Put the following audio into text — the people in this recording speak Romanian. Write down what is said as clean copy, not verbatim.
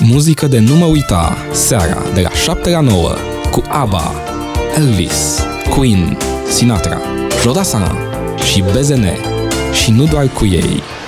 Muzică de nu mă uita, seara de la 7 la 9, cu ABBA, Elvis, Queen, Sinatra, Jodassin și BZN. Și nu doar cu ei.